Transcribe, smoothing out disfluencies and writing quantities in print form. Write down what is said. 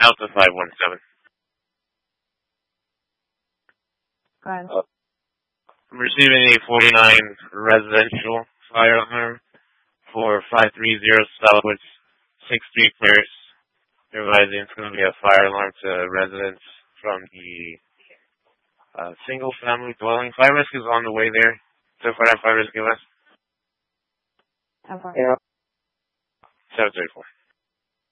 Alpha 517. Go ahead. I'm receiving a 49 residential fire alarm for 530 Southwoods 63 Clears. They're advising it's going to be a fire alarm to residents from the single-family dwelling. Fire rescue is on the way there. So far, fire rescue west. 10-4. Yeah. 734.